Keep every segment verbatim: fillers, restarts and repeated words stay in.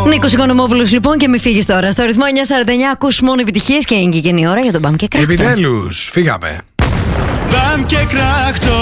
Νίκος Οικονομόπουλος λοιπόν, και μη φύγεις τώρα. Στο ρυθμό εννιά σαράντα εννιά ακούς μόνο επιτυχίες και έγκυκε η ώρα για τον Μπαμ και Κράκτο. Επιτέλους, φύγαμε. Μπαμ και Κράκτο.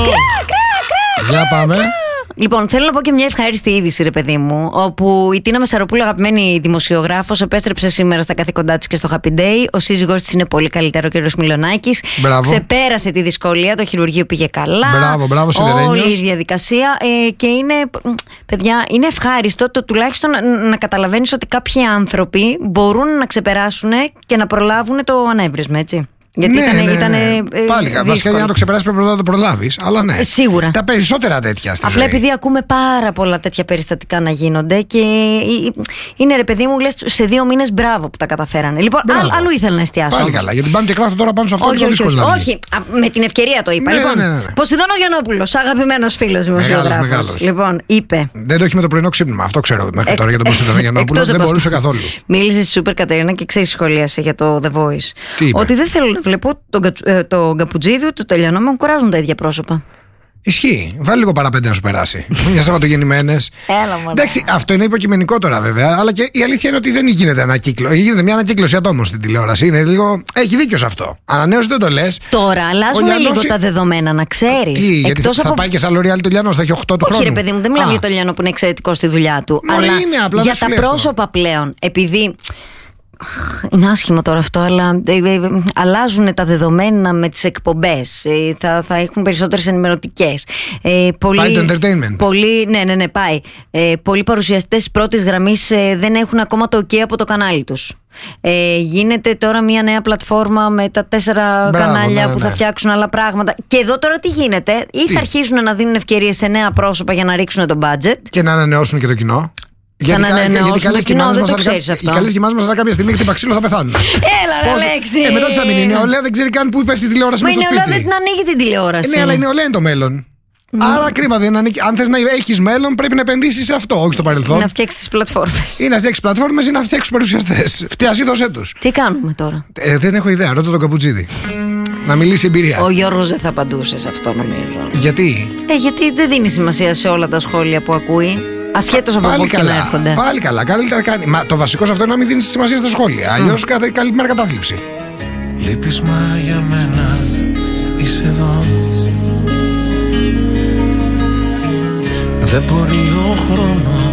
Για πάμε. Λοιπόν, θέλω να πω και μια ευχάριστη είδηση, ρε παιδί μου. Όπου η Τίνα Μεσαροπούλου, αγαπημένη δημοσιογράφος, επέστρεψε σήμερα στα καθήκοντά της και στο Happy Day. Ο σύζυγός της είναι πολύ καλύτερο, ο κ. Μιλονάκης. Ξεπέρασε τη δυσκολία, το χειρουργείο πήγε καλά. Μπράβο, μπράβο, Σιδερένιος. Όλη η διαδικασία. Ε, και είναι, παιδιά, είναι ευχάριστο το τουλάχιστον να, να καταλαβαίνεις ότι κάποιοι άνθρωποι μπορούν να ξεπεράσουν και να προλάβουν το ανέβρισμα, έτσι. Γιατί ναι, ήταν, ναι, ήταν ναι. ε, Πάλι, βασικά για να το ξεπεράσει πρέπει να το προλάβεις. Αλλά ναι. Σίγουρα. Τα περισσότερα τέτοια στη Απλά ζωή. επειδή ακούμε πάρα πολλά τέτοια περιστατικά να γίνονται και είναι, ρε παιδί μου, λες σε δύο μήνες μπράβο που τα καταφέρανε. Λοιπόν, α, αλλού ήθελα να εστιάσω. Πάλι καλά. Γιατί πάμε και Κράκτο τώρα πάνω σε αυτό. Όχι, όχι, όχι, όχι. Α, με την ευκαιρία το είπα. Ναι, λοιπόν, ναι, ναι, ναι. Ποσειδώνος Γιαννόπουλος, αγαπημένος φίλος δημοσιογράφος. Λοιπόν, είπε. Δεν το έχει με το πρωινό ξύπνημα. Αυτό ξέρω μέχρι τώρα για τον Ποσειδώνα Γιαννόπουλο. Δεν μπορούσε καθόλου. Μίλησε στη Σούπερ Κατερίνα και ξέρει, σχολίασε για το The Voice. Ότι δεν θέλω να βλέπω τον το Γκαπουτζίδη ούτε το Τελιανό, με κουράζουν τα ίδια πρόσωπα. Ισχύει. Βάλει λίγο παραπέντε να σου περάσει. Μια Σαββατογεννημένες. Έλα μόνο. Εντάξει, αυτό είναι υποκειμενικό τώρα βέβαια. Αλλά και η αλήθεια είναι ότι δεν γίνεται ανακύκλωση. Γίνεται μια ανακύκλωση ατόμων στην τηλεόραση. Είναι λίγο... Έχει δίκιο σε αυτό. Ανανέωση δεν το λες. Τώρα αλλάζουν λίγο η... τα δεδομένα, να ξέρεις. Τι, γιατί θα, από... θα πάει και σαν L'Oreal του Λιανό, θα έχει οκτώ του χρόνου. Όχι, ρε παιδί μου, δεν μιλάω για το Λιανό που είναι εξαιρετικό στη δουλειά του. Μωρέ, αλλά είναι, απλά για τα πρόσωπα αυτό. Πλέον. Επειδή. Είναι άσχημο τώρα αυτό, αλλά ε, ε, ε, αλλάζουν τα δεδομένα με τις εκπομπές. Ε, θα, θα έχουν περισσότερες ενημερωτικές. Ε, πολύ, πάει το entertainment. Πολύ, ναι, ναι, ναι, πάει. Ε, πολλοί παρουσιαστές πρώτης γραμμής ε, δεν έχουν ακόμα το OK από το κανάλι τους. Ε, γίνεται τώρα μια νέα πλατφόρμα με τα τέσσερα Μπράβο, κανάλια ναι, που ναι. θα φτιάξουν άλλα πράγματα. Και εδώ τώρα τι γίνεται, ή τι? θα αρχίσουν να δίνουν ευκαιρίες σε νέα πρόσωπα για να ρίξουν το budget. Και να ανανεώσουν και το κοινό. Γιατί, γιατί οι καλές κοινό, δεν το μας ξέρεις αυτό. Οι καλές κοιμάς μας κάποια στιγμή χτύπα ξύλο θα πεθάνουν. Έλα, ρε Λέξη! Ε, μετά τι θα μείνει, η νεολαία δεν ξέρει καν πού υπέφτει τη τηλεόραση Μα μες η στο νεολαία σπίτι. δεν την ανοίγει την τηλεόραση. Ε, ναι, αλλά η νεολαία είναι το μέλλον. Mm. Άρα κρίμα δεν ανήκει. Αν θες να έχεις μέλλον, πρέπει να επενδύσεις σε αυτό, όχι στο παρελθόν. Να φτιάξεις τις πλατφόρμες. Ή να φτιάξεις πλατφόρμες ή να φτιάξεις παρουσιαστές. Φτιάσαι, δώσε τους. Τι κάνουμε τώρα. Ε, δεν έχω ιδέα, ρώτα τον Καπουτζίδη. Να μιλήσει εμπειρία. Ο Γιώργος δεν θα απαντούσε σε αυτό, νομίζω. Γιατί? Ε, γιατί δεν δίνει σημασία σε όλα τα σχόλια που ακούει. Ασχέτως από πού και να έρχονται. Πάλι καλά, καλύτερα κάνει. Μα το βασικό σε αυτό είναι να μην δίνει σημασία στα σχόλια. Αλλιώς mm. καλή μέρα κατάθλιψη. Λείπεις μα για μένα, είσαι εδώ. Δεν μπορεί ο χρόνος